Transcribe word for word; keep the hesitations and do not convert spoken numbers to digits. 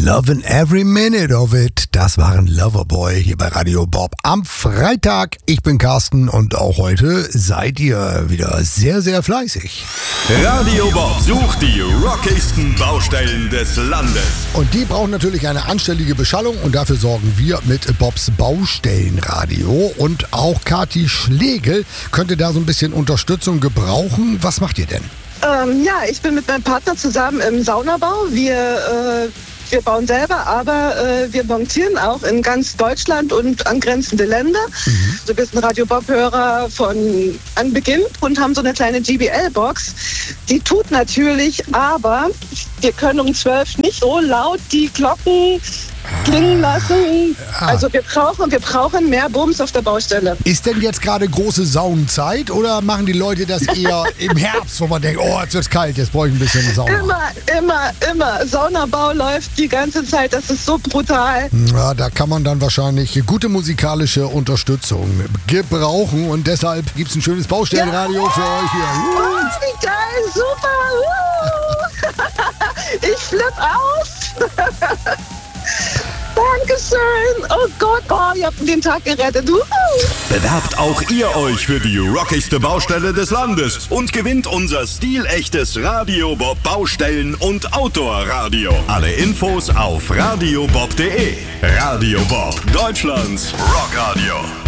Lovin' every minute of it. Das waren Loverboy hier bei Radio Bob am Freitag. Ich bin Carsten und auch heute seid ihr wieder sehr, sehr fleißig. Radio Bob sucht die rockigsten Baustellen des Landes. Und die brauchen natürlich eine anständige Beschallung und dafür sorgen wir mit Bobs Baustellenradio. Und auch Kathi Schlegel könnte da so ein bisschen Unterstützung gebrauchen. Was macht ihr denn? Ähm, ja, ich bin mit meinem Partner zusammen im Saunabau. Wir, äh, wir bauen selber, aber äh, wir montieren auch in ganz Deutschland und angrenzende Länder. Mhm. So, wir sind Radio Bob-Hörer von Anbeginn und haben so eine kleine G B L-Box. Die tut natürlich, aber wir können um zwölf nicht so laut die Glocken klingen lassen. Ah. Also wir brauchen, wir brauchen mehr Bums auf der Baustelle. Ist denn jetzt gerade große Saunenzeit oder machen die Leute das eher im Herbst, wo man denkt, oh, jetzt wird's kalt, jetzt brauche ich ein bisschen Sauna? Immer, immer, immer. Saunabau läuft die ganze Zeit, das ist so brutal. Ja, da kann man dann wahrscheinlich gute musikalische Unterstützung gebrauchen und deshalb gibt's ein schönes Baustellenradio ja. für euch hier. Oh, wie geil, super. Uh. Ich flipp aus. Dankeschön. Oh Gott, oh, ihr habt den Tag gerettet. Uh. Bewerbt auch ihr euch für die rockigste Baustelle des Landes und gewinnt unser stilechtes Radio Bob Baustellen- und Outdoor-Radio. Alle Infos auf radiobob punkt de. Radio Bob, Deutschlands Rockradio.